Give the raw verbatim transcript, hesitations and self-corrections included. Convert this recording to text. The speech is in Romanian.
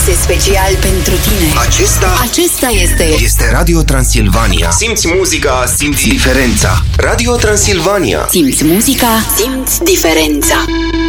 piese special pentru tine. Acesta Acesta este este Radio Transilvania. Simți muzica, simți diferența. Radio Transilvania. Simți muzica, simți diferența.